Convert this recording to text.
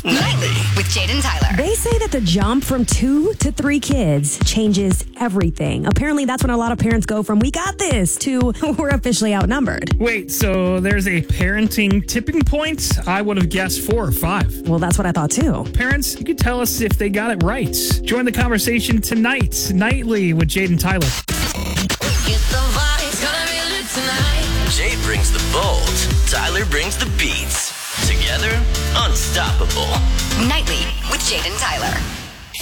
Nightly with Jade and Tyler. They say that the jump from 2 to 3 kids changes everything. Apparently, that's when a lot of parents go from "we got this" to "we're officially outnumbered." Wait, so there's a parenting tipping point? I would have guessed 4 or 5. Well, that's what I thought too. Parents, you can tell us if they got it right. Join the conversation tonight, Nightly with Jade and Tyler. Jade brings the bold, Tyler brings the beats. Together, unstoppable. Nightly with Jade and Tyler.